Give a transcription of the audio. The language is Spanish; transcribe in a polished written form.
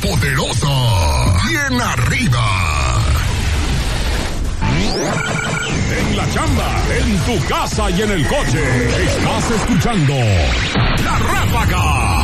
poderosa, bien arriba. En la chamba, en tu casa y en el coche, estás escuchando La Ráfaga.